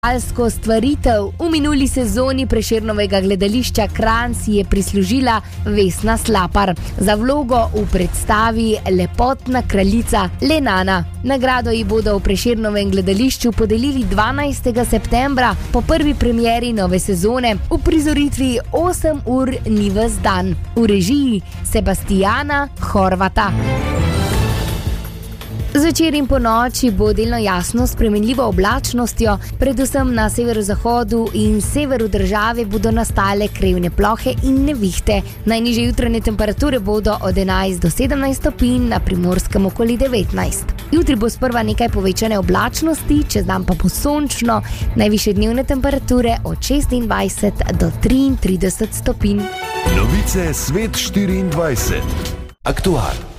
Alsko stvaritev v minuli sezoni Prešernovega gledališča Kranj si je prislužila Vesna Slapar za vlogo v predstavi Lepotna kraljica Lenana. Nagrado ji bodo v Prešernovem gledališču podelili 12. septembra po prvi premieri nove sezone v prizoritvi 8 ur ni ves dan v režiji Sebastijana Horvata. Zvečer in po noči bo delno jasno s spremenljivo oblačnostjo, predvsem na severozahodu in severu države bodo nastale krevne plohe in nevihte. Najnižje jutranje temperature bodo od 11 do 17 stopinj, na Primorskem okoli 19. Jutri bo sprva nekaj povečane oblačnosti, čez dan pa bo sončno, najvišje dnevne temperature od 26 do 33 stopinj. Novice Svet 24. Aktualno.